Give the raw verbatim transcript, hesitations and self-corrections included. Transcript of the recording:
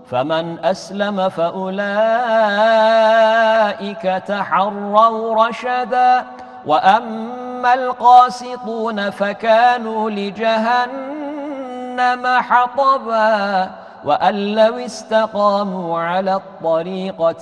فمن أسلم فأولئك تحروا رشدا وأما القاسطون فكانوا لجهنم حطبا وأن لو استقاموا على الطريقة